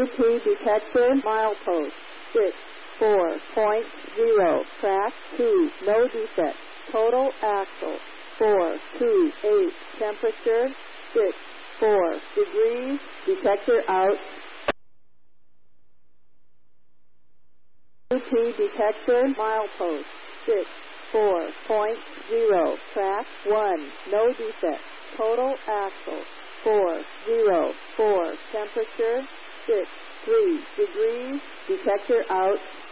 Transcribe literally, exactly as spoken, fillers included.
U P detector milepost six four point zero. Track two. No defect. Total axle four two eight. Temperature six four degrees. Detector out. U P detector milepost six four point zero. Track one. No defect. Total axle four zero four. Temperature six three degrees. Detector out.